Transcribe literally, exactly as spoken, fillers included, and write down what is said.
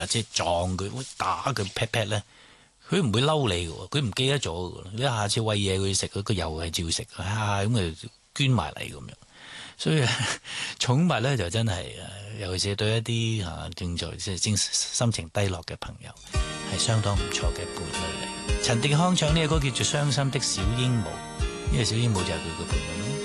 即係撞佢、打佢 pat pat 咧，佢唔會嬲你嘅，佢唔記得咗嘅。你下次餵嘢佢食，佢又係照食，啊咁佢捐埋嚟咁樣。所以寵物咧就真係，尤其是對一啲啊正在即係精心情低落嘅朋友，係相當唔錯嘅伴侶嚟。陳迪康唱呢個歌叫做《傷心的小鸚鵡》，呢個小鸚鵡就係佢嘅伴侶。